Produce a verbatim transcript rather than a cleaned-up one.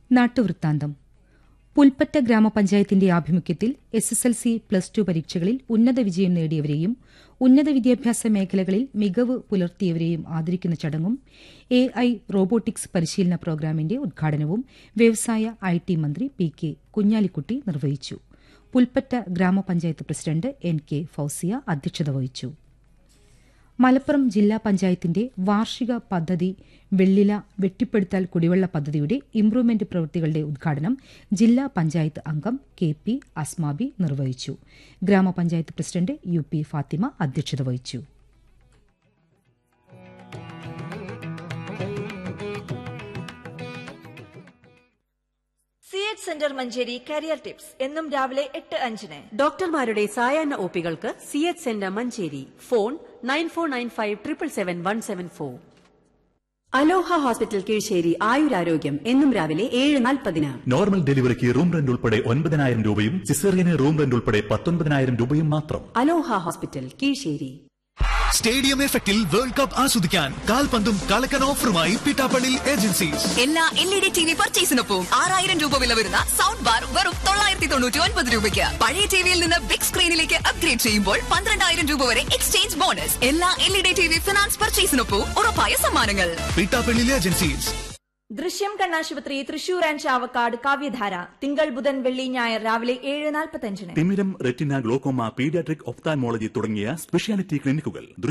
നാട്ടുവൃത്താന്തം. പുൽപ്പറ്റ ഗ്രാമപഞ്ചായത്തിന്റെ ആഭിമുഖ്യത്തിൽ S S L C plus two പരീക്ഷകളിൽ ഉന്നത വിജയം നേടിയവരെയും ഉന്നത വിദ്യാഭ്യാസ മേഖലകളിൽ മികവ് പുലർത്തിയവരെയും ആദരിക്കുന്ന ചടങ്ങും എ ഐ റോബോട്ടിക്സ് പരിശീലന പ്രോഗ്രാമിന്റെ ഉദ്ഘാടനവും വ്യവസായ ഐ ടി മന്ത്രി പി കെ കുഞ്ഞാലിക്കുട്ടി നിർവഹിച്ചു. പുൽപ്പറ്റ ഗ്രാമപഞ്ചായത്ത് പ്രസിഡന്റ് എൻ കെ ഫൌസിയ അധ്യക്ഷത വഹിച്ചു. മലപ്പുറം ജില്ലാ പഞ്ചായത്തിന്റെ വാർഷിക പദ്ധതി വെള്ളില വെട്ടിപ്പെടുത്താൽ കുടിവെള്ള പദ്ധതിയുടെ ഇംപ്രൂവ്മെന്റ് പ്രവൃത്തികളുടെ ഉദ്ഘാടനം ജില്ലാ പഞ്ചായത്ത് അംഗം കെ പി അസ്മാബി നിർവഹിച്ചു. ഗ്രാമപഞ്ചായത്ത് പ്രസിഡന്റ് യു പി ഫാത്തിമ അധ്യക്ഷത വഹിച്ചു. C H centre Manjeri career tips എന്നും രാവിലെ എട്ട് അഞ്ചിന്. ഡോക്ടർമാരുടെ സായാഹ്ന ഒപികൾക്ക് C H centre Manjeri. Phone nine four nine five triple seven one seven four. അലോഹ ഹോസ്പിറ്റൽ കീഴ്ശ്ശേരി ആയുരാരോഗ്യം എന്നും രാവിലെ ഏഴ് നാൽപ്പതിന്. നോർമൽ ഡെലിവറിക്ക് റൂം റെന്റ് ഉൾപ്പെടെ ഒൻപതിനായിരം രൂപയും സിസേറിയന് റൂം റെന്റ് ഉൾപ്പെടെ പത്തൊൻപതിനായിരം രൂപയും മാത്രം. അലോഹ ഹോസ്പിറ്റൽ കീഴ്ശ്ശേരി. സ്റ്റേഡിയം എഫക്റ്റിൽ വേൾഡ് കപ്പ് ആസ്വദിക്കാൻ കാൽപന്തും കളക്കൻ ഓഫറുമായി പിട്ടാപ്പള്ളി ഏജൻസീസ്. എല്ലാ L E D T V പർച്ചേസിനൊപ്പം ആറായിരം രൂപ വില വരുന്ന സൗണ്ട് ബാർ വെറും തൊള്ളായിരത്തി തൊണ്ണൂറ്റി ഒൻപത് രൂപയ്ക്ക്. പഴയ ടിവിയിൽ നിന്ന് ബിഗ് സ്ക്രീനിലേക്ക് അപ്ഗ്രേഡ് ചെയ്യുമ്പോൾ പന്ത്രണ്ടായിരം രൂപ വരെ എക്സ്ചേഞ്ച് ബോണസ്. എല്ലാ L E D T V finance പർച്ചേസിനൊപ്പം ഉറപ്പായ സമ്മാനങ്ങൾ. പിട്ടാപ്പള്ളി ഏജൻസീസ്. ദൃശ്യം കണ്ണാശുപത്രി തൃശൂർ ആൻഡ് ചാവക്കാട് കാവ്യധാര തിങ്കൾ ബുധൻ വെള്ളി ഞായർ രാവിലെ ഏഴ് നാൽപ്പത്തഞ്ചിന്. തിമിരം, റെറ്റിന, ഗ്ലോക്കോമ, പീഡിയാട്രിക്, ഒഫ്താൽമോളജി തുടങ്ങിയ സ്പെഷ്യാലിറ്റി ക്ലിനിക്കുകൾ